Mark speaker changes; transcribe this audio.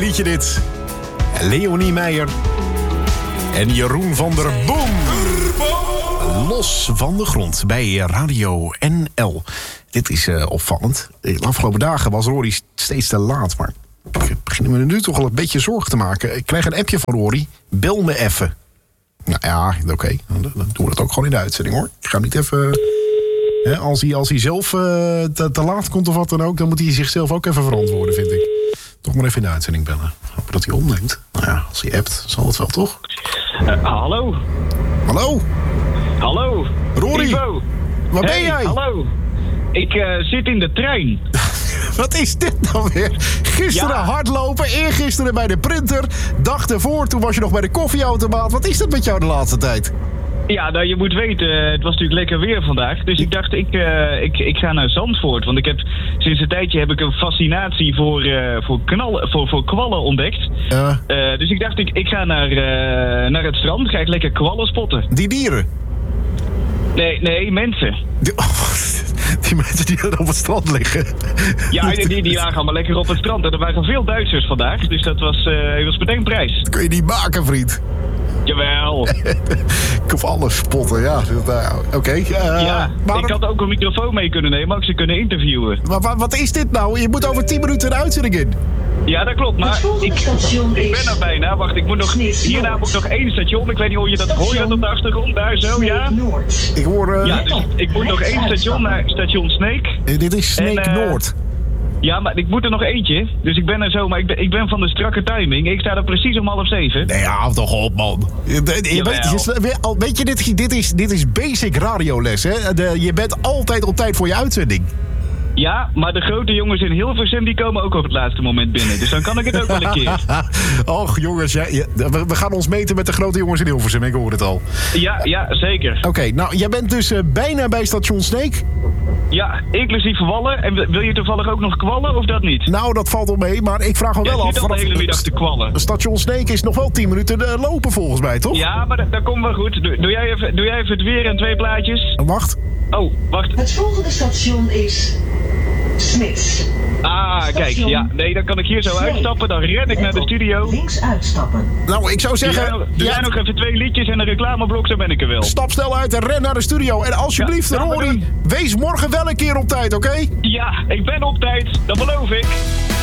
Speaker 1: liedje dit. Leonie Meijer en Jeroen van der Boom. Los van de grond bij Radio NL. Dit is opvallend. De afgelopen dagen was Rory steeds te laat, maar ik begin me nu toch al een beetje zorgen te maken. Ik krijg een appje van Rory. Bel me even. Nou ja, oké. Dan doen we dat ook gewoon in de uitzending, hoor. Ik ga niet even... Als hij zelf te laat komt of wat dan ook... dan moet hij zichzelf ook even verantwoorden, vind ik. Toch maar even in de uitzending bellen. Hopen dat hij opneemt. Nou ja, als hij appt, zal het wel, toch?
Speaker 2: Hallo?
Speaker 1: Hallo?
Speaker 2: Hallo?
Speaker 1: Rory?
Speaker 2: Ivo?
Speaker 1: Waar ben jij?
Speaker 2: Hallo? Ik zit in de trein.
Speaker 1: Wat is dit nou weer? Gisteren hardlopen, eergisteren bij de printer. Dag ervoor, toen was je nog bij de koffieautomaat. Wat is dat met jou de laatste tijd?
Speaker 2: Ja, nou, je moet weten, het was natuurlijk lekker weer vandaag. Dus ik dacht, ik ga naar Zandvoort. Want sinds een tijdje heb ik een fascinatie voor kwallen ontdekt. Dus ik dacht, ik ga naar het strand. Ga ik lekker kwallen spotten.
Speaker 1: Die dieren?
Speaker 2: Nee, mensen.
Speaker 1: Die mensen die er op het strand liggen.
Speaker 2: Ja, die lagen allemaal lekker op het strand. En er waren veel Duitsers vandaag. Dus dat was meteen prijs.
Speaker 1: Dat kun je niet maken, vriend.
Speaker 2: Jawel.
Speaker 1: Ik hoef alles spotten, ja. Oké.
Speaker 2: Maar ik had ook een microfoon mee kunnen nemen, ook ze kunnen interviewen.
Speaker 1: Maar wat is dit nou? Je moet over 10 minuten de uitzending in.
Speaker 2: Ja, dat klopt, maar ik ben er bijna. Wacht, hierna moet ik nog 1 station. Ik weet niet hoe je dat hoort op de achtergrond. Daar zo, ja?
Speaker 1: Ik hoor...
Speaker 2: Ja, dus ik moet nog 1 station naar station Sneek.
Speaker 1: Dit is Sneek Noord.
Speaker 2: Ja, maar ik moet er nog eentje. Dus ik ben er zo, maar ik ben van de strakke timing. Ik sta er precies om 6:30.
Speaker 1: Nee, hou toch op, man. Weet je, dit is basic radioles, hè? Je bent altijd op tijd voor je uitzending.
Speaker 2: Ja, maar de grote jongens in Hilversum, die komen ook op het laatste moment binnen. Dus dan kan ik het ook wel een keer.
Speaker 1: Och, jongens, we gaan ons meten met de grote jongens in Hilversum. Ik hoor het al.
Speaker 2: Ja, zeker.
Speaker 1: Oké, nou, jij bent dus bijna bij station Sneek.
Speaker 2: Ja, inclusief wallen. En wil je toevallig ook nog kwallen of dat niet?
Speaker 1: Nou, dat valt wel mee, maar ik vraag me wel af...
Speaker 2: Je zit al de hele middag te kwallen.
Speaker 1: Station Sneek is nog wel 10 minuten lopen volgens mij, toch?
Speaker 2: Ja, maar dat komt wel goed. Doe jij even het weer en 2 plaatjes?
Speaker 1: Wacht.
Speaker 2: Oh, wacht.
Speaker 3: Het volgende station is... Smits.
Speaker 2: Ah, kijk, ja. Nee, dan kan ik hier zo uitstappen. Dan ren ik naar de studio.
Speaker 3: Links uitstappen.
Speaker 1: Nou, ik zou zeggen...
Speaker 2: Er zijn nog even 2 liedjes en een reclameblok, zo ben ik er wel.
Speaker 1: Stap snel uit en ren naar de studio. En alsjeblieft, Rory, wees morgen wel een keer op tijd, oké?
Speaker 2: Ja, ik ben op tijd. Dat beloof ik.